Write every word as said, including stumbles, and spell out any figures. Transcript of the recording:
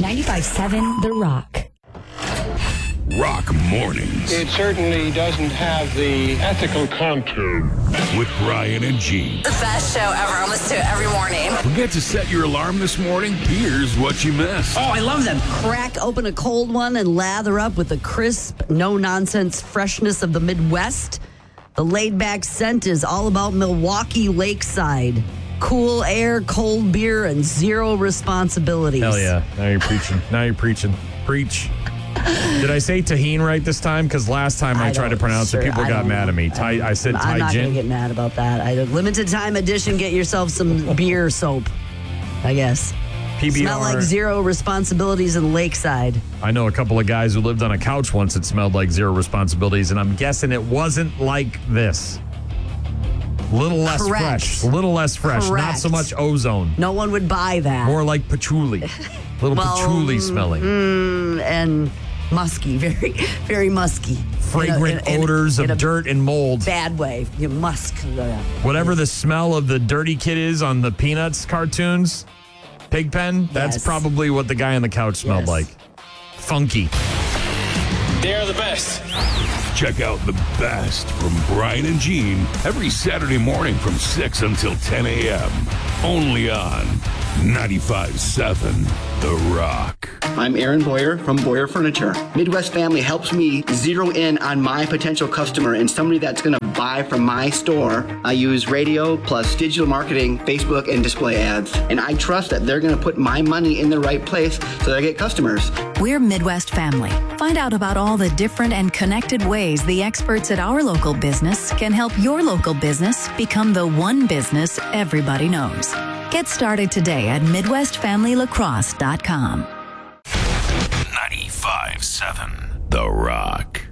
ninety-five point seven The Rock. Rock Mornings. It certainly doesn't have the ethical contour. With Brian and Gene. The best show ever. I listen to it every morning. Forget to set your alarm this morning? Here's what you missed. Oh, I love them. Crack open a cold one and lather up with the crisp, no-nonsense freshness of the Midwest. The laid-back scent is all about Milwaukee Lakeside. Cool air, cold beer, and zero responsibilities. Hell yeah. Now you're preaching. Now you're preaching. Preach. Did I say Tajin right this time? Because last time I, I tried to pronounce sure, it, people I got mad know. at me. Ty, I said I'm not going to Tajin. get mad about that. I limited time edition. Get yourself some beer soap, I guess. P B R. Smell like zero responsibilities in Lakeside. I know a couple of guys who lived on a couch once that smelled like zero responsibilities, and I'm guessing it wasn't like this. Little less Correct. fresh. A little less fresh. Correct. Not so much ozone. No one would buy that. More like patchouli. Little Well, patchouli smelling. Mm, and musky, very, very musky. Fragrant In a- in- odors in of a dirt and mold. Bad way. You musk. Whatever the smell of the dirty kid is on the Peanuts cartoons, Pigpen, that's Yes. probably what the guy on the couch smelled Yes. like. Funky. They're the best. Check out the best from Brian and Gene every Saturday morning from six until ten a.m. Only on ninety-five point seven The Rock. I'm Aaron Boyer from Boyer Furniture. Midwest Family helps me zero in on my potential customer and somebody that's going to buy from my store. I use radio plus digital marketing, Facebook, and display ads. And I trust that they're going to put my money in the right place so that I get customers. We're Midwest Family. Find out about all the different and connected ways the experts at our local business can help your local business become the one business everybody knows. Get started today at midwest family lacrosse dot com. ninety-five point seven The Rock.